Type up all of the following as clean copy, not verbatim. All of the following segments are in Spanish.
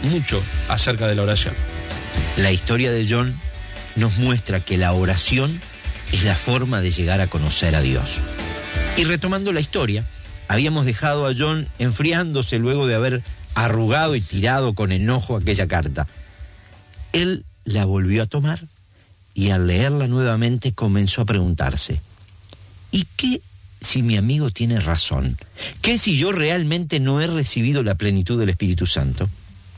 mucho acerca de la oración. La historia de John nos muestra que la oración es la forma de llegar a conocer a Dios. Y retomando la historia, habíamos dejado a John enfriándose luego de haber arrugado y tirado con enojo aquella carta. Él la volvió a tomar y al leerla nuevamente comenzó a preguntarse: ¿y qué si mi amigo tiene razón? ¿Qué si yo realmente no he recibido la plenitud del Espíritu Santo?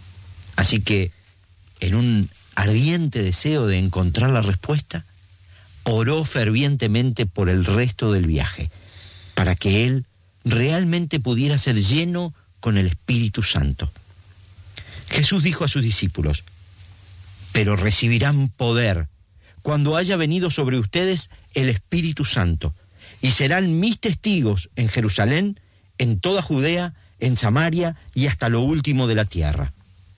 Así que, en un ardiente deseo de encontrar la respuesta, oró fervientemente por el resto del viaje, para que él realmente pudiera ser lleno con el Espíritu Santo. Jesús dijo a sus discípulos: pero recibirán poder cuando haya venido sobre ustedes el Espíritu Santo, y serán mis testigos en Jerusalén, en toda Judea, en Samaria y hasta lo último de la tierra.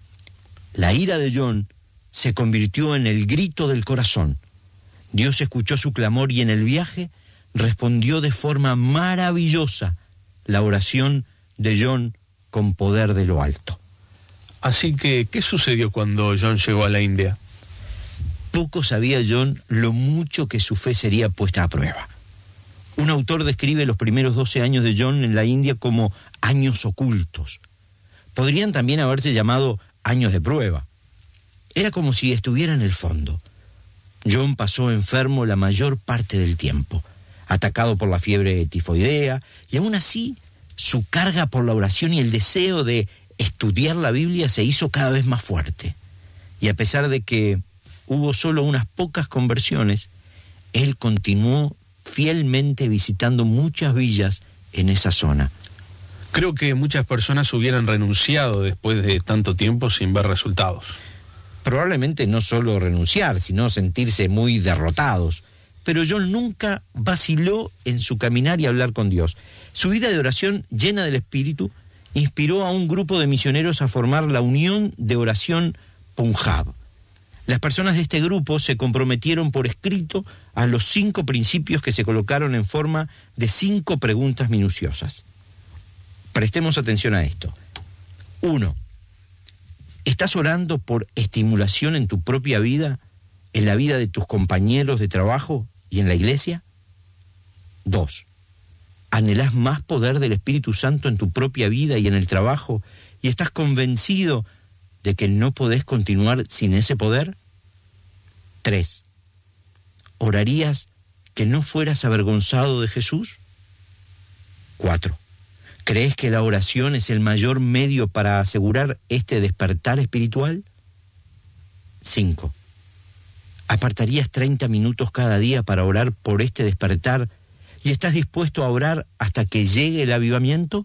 La ira de John se convirtió en el grito del corazón. Dios escuchó su clamor y en el viaje respondió de forma maravillosa la oración de John con poder de lo alto. Así que, ¿qué sucedió cuando John llegó a la India? Poco sabía John lo mucho que su fe sería puesta a prueba. Un autor describe los primeros 12 años de John en la India como años ocultos. Podrían también haberse llamado años de prueba. Era como si estuviera en el fondo. John pasó enfermo la mayor parte del tiempo, atacado por la fiebre tifoidea, y aún así su carga por la oración y el deseo de estudiar la Biblia se hizo cada vez más fuerte. Y a pesar de que hubo solo unas pocas conversiones, él continuó fielmente visitando muchas villas en esa zona. Creo que muchas personas hubieran renunciado después de tanto tiempo sin ver resultados. Probablemente no solo renunciar, sino sentirse muy derrotados. Pero John nunca vaciló en su caminar y hablar con Dios. Su vida de oración llena del Espíritu inspiró a un grupo de misioneros a formar la Unión de Oración Punjab. Las personas de este grupo se comprometieron por escrito a los 5 principios que se colocaron en forma de 5 preguntas minuciosas. Prestemos atención a esto. 1. ¿Estás orando por estimulación en tu propia vida, en la vida de tus compañeros de trabajo y en la iglesia? 2. ¿Anhelás más poder del Espíritu Santo en tu propia vida y en el trabajo y estás convencido de que no podés continuar sin ese poder? 3. ¿Orarías que no fueras avergonzado de Jesús? 4. ¿Crees que la oración es el mayor medio para asegurar este despertar espiritual? 5. ¿Apartarías 30 minutos cada día para orar por este despertar y estás dispuesto a orar hasta que llegue el avivamiento?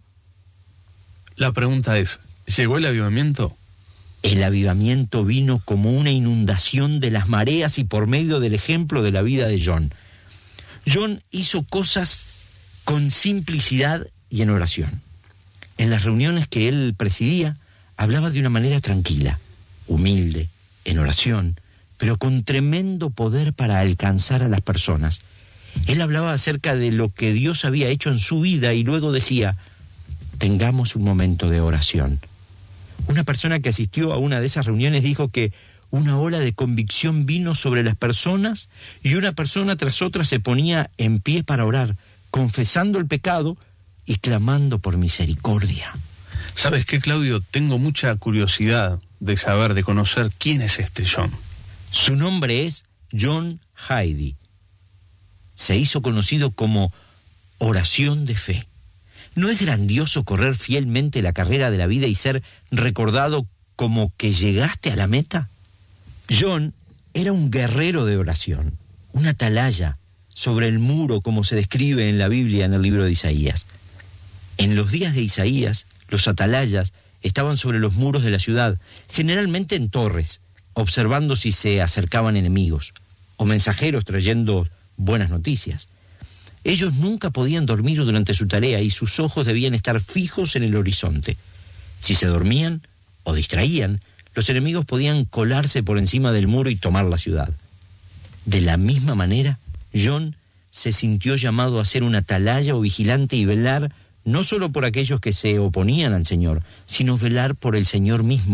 La pregunta es, ¿llegó el avivamiento? El avivamiento vino como una inundación de las mareas y por medio del ejemplo de la vida de John. John hizo cosas con simplicidad y en oración. En las reuniones que él presidía, hablaba de una manera tranquila, humilde, en oración, pero con tremendo poder para alcanzar a las personas. Él hablaba acerca de lo que Dios había hecho en su vida y luego decía: tengamos un momento de oración. Una persona que asistió a una de esas reuniones dijo que una ola de convicción vino sobre las personas y una persona tras otra se ponía en pie para orar, confesando el pecado y clamando por misericordia. ¿Sabes qué, Claudio? Tengo mucha curiosidad de saber, de conocer quién es este John. Su nombre es John Hagee. Se hizo conocido como oración de fe. ¿No es grandioso correr fielmente la carrera de la vida y ser recordado como que llegaste a la meta? John era un guerrero de oración, una atalaya sobre el muro como se describe en la Biblia en el libro de Isaías. En los días de Isaías, los atalayas estaban sobre los muros de la ciudad, generalmente en torres, observando si se acercaban enemigos o mensajeros trayendo buenas noticias. Ellos nunca podían dormir durante su tarea y sus ojos debían estar fijos en el horizonte. Si se dormían o distraían, los enemigos podían colarse por encima del muro y tomar la ciudad. De la misma manera, John se sintió llamado a ser un atalaya o vigilante y velar no solo por aquellos que se oponían al Señor, sino velar por el Señor mismo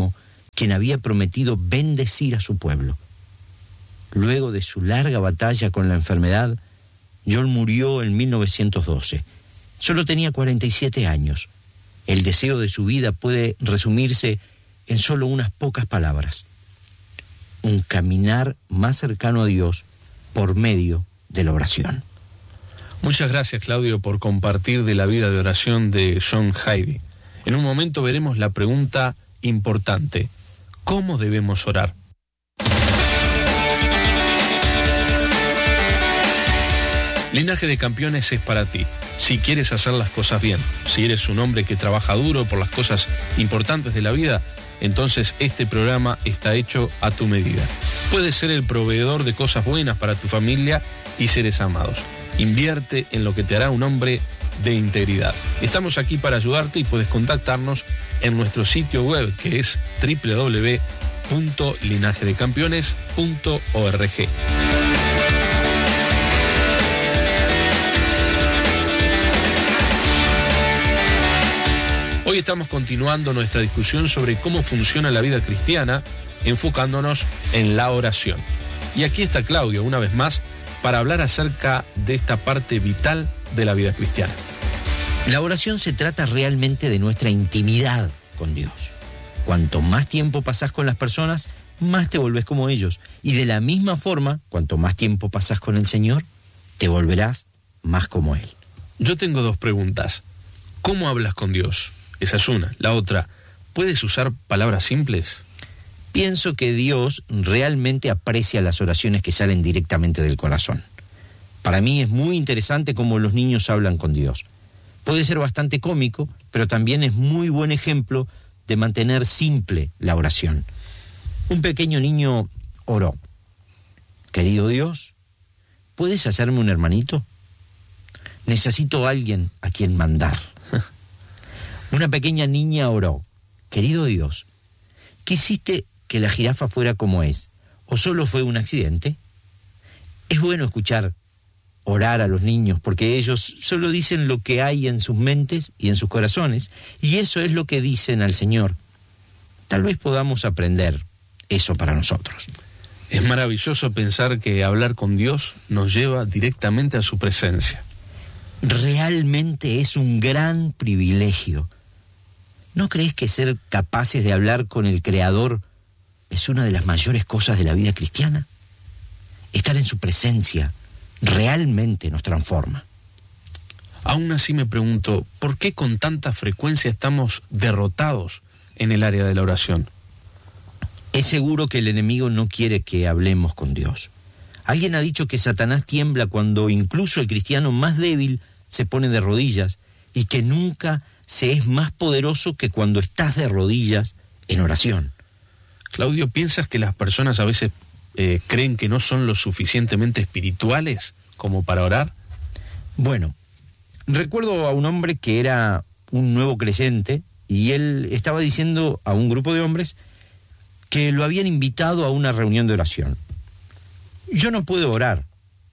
quien había prometido bendecir a su pueblo. Luego de su larga batalla con la enfermedad, John murió en 1912. Solo tenía 47 años. El deseo de su vida puede resumirse en solo unas pocas palabras: un caminar más cercano a Dios por medio de la oración. Muchas gracias, Claudio, por compartir de la vida de oración de John Haidy. En un momento veremos la pregunta importante: ¿cómo debemos orar? Linaje de Campeones es para ti. Si quieres hacer las cosas bien, si eres un hombre que trabaja duro por las cosas importantes de la vida, entonces este programa está hecho a tu medida. Puedes ser el proveedor de cosas buenas para tu familia y seres amados. Invierte en lo que te hará un hombre de integridad. Estamos aquí para ayudarte y puedes contactarnos en nuestro sitio web, que es www.linajedecampeones.org. Hoy estamos continuando nuestra discusión sobre cómo funciona la vida cristiana, enfocándonos en la oración. Y aquí está Claudio, una vez más, para hablar acerca de esta parte vital de la vida cristiana. La oración se trata realmente de nuestra intimidad con Dios. Cuanto más tiempo pasás con las personas, más te volvés como ellos. Y de la misma forma, cuanto más tiempo pasás con el Señor, te volverás más como Él. Yo tengo dos preguntas. ¿Cómo hablas con Dios? Esa es una. La otra, ¿puedes usar palabras simples? Pienso que Dios realmente aprecia las oraciones que salen directamente del corazón. Para mí es muy interesante cómo los niños hablan con Dios. Puede ser bastante cómico, pero también es muy buen ejemplo de mantener simple la oración. Un pequeño niño oró: querido Dios, ¿puedes hacerme un hermanito? Necesito a alguien a quien mandar. Una pequeña niña oró: querido Dios, ¿quisiste que la jirafa fuera como es? ¿O solo fue un accidente? Es bueno escuchar orar a los niños, porque ellos solo dicen lo que hay en sus mentes y en sus corazones, y eso es lo que dicen al Señor. Tal vez podamos aprender eso para nosotros. Es maravilloso pensar que hablar con Dios nos lleva directamente a su presencia. Realmente es un gran privilegio. ¿No crees que ser capaces de hablar con el Creador es una de las mayores cosas de la vida cristiana? Estar en su presencia realmente nos transforma. Aún así me pregunto, ¿por qué con tanta frecuencia estamos derrotados en el área de la oración? Es seguro que el enemigo no quiere que hablemos con Dios. Alguien ha dicho que Satanás tiembla cuando incluso el cristiano más débil se pone de rodillas, y que nunca se es más poderoso que cuando estás de rodillas en oración. Claudio, ¿piensas que las personas a veces creen que no son lo suficientemente espirituales como para orar? Bueno, recuerdo a un hombre que era un nuevo creyente y él estaba diciendo a un grupo de hombres que lo habían invitado a una reunión de oración. Yo no puedo orar.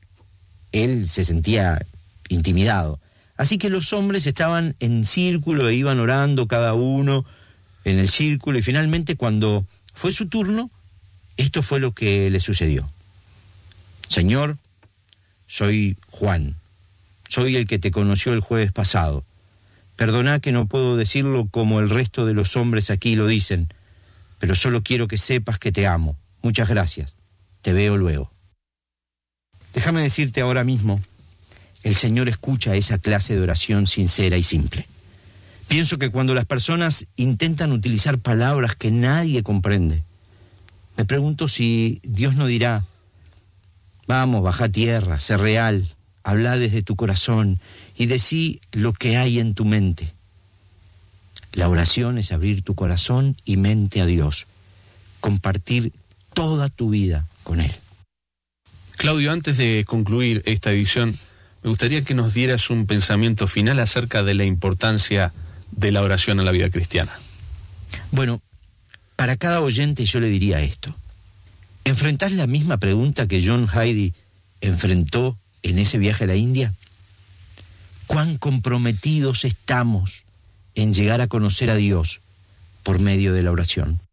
Él se sentía intimidado. Así que los hombres estaban en círculo e iban orando cada uno en el círculo, y finalmente cuando fue su turno, esto fue lo que le sucedió. Señor, soy Juan, soy el que te conoció el jueves pasado. Perdona que no puedo decirlo como el resto de los hombres aquí lo dicen, pero solo quiero que sepas que te amo. Muchas gracias. Te veo luego. Déjame decirte ahora mismo, el Señor escucha esa clase de oración sincera y simple. Pienso que cuando las personas intentan utilizar palabras que nadie comprende, me pregunto si Dios no dirá: vamos, baja a tierra, sé real, habla desde tu corazón y decí lo que hay en tu mente. La oración es abrir tu corazón y mente a Dios, compartir toda tu vida con Él. Claudio, antes de concluir esta edición, me gustaría que nos dieras un pensamiento final acerca de la importancia de la oración en la vida cristiana. Bueno, para cada oyente yo le diría esto: ¿enfrentás la misma pregunta que John Haidy enfrentó en ese viaje a la India? ¿Cuán comprometidos estamos en llegar a conocer a Dios por medio de la oración?